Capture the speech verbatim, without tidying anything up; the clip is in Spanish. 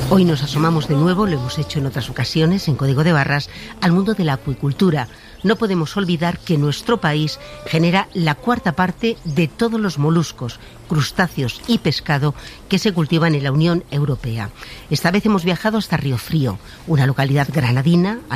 Hoy nos asomamos de nuevo, lo hemos hecho en otras ocasiones, en Código de Barras, al mundo de la acuicultura. No podemos olvidar que nuestro país genera la cuarta parte de todos los moluscos, crustáceos y pescado que se cultivan en la Unión Europea. Esta vez hemos viajado hasta Río Frío, una localidad granadina,